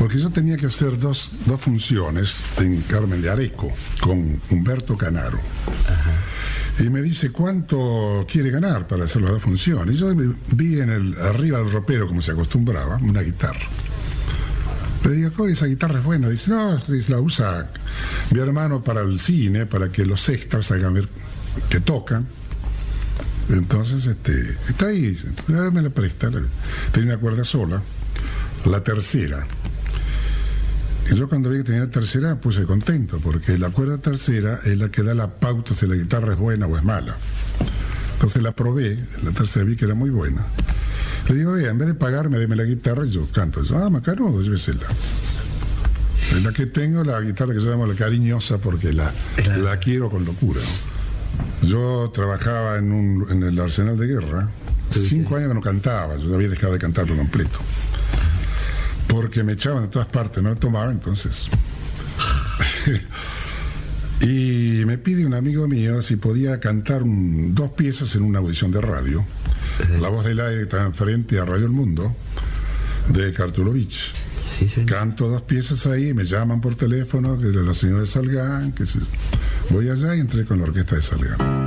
porque yo tenía que hacer dos funciones en Carmen de Areco con Humberto Canaro. Ajá. Y me dice, ¿cuánto quiere ganar para hacer las dos funciones? Y yo vi arriba del ropero, como se acostumbraba, una guitarra. Le digo, esa guitarra es buena. Dice, no, la usa mi hermano para el cine, para que los extras hagan ver que tocan. Entonces, está ahí, me la presta. Tenía una cuerda sola, la tercera. Y yo cuando vi que tenía la tercera me puse contento, porque la cuerda tercera es la que da la pauta si la guitarra es buena o es mala. Entonces la probé, la tercera vi que era muy buena. Le digo, en vez de pagarme, deme la guitarra y yo canto. Y yo, macanudo, llévesela. Es la que tengo, la guitarra que yo llamo la cariñosa, porque la quiero con locura. Yo trabajaba en el Arsenal de Guerra, 5 años que no cantaba, yo había dejado de cantar por completo. Porque me echaban de todas partes, no lo tomaba, entonces. Y me pide un amigo mío si podía cantar 2 piezas en una audición de radio. La Voz del Aire estaba enfrente a Radio El Mundo, de Kartulovich. Sí. Canto 2 piezas ahí, me llaman por teléfono, que era la señora de Salgán, voy allá y entré con la orquesta de Salgán.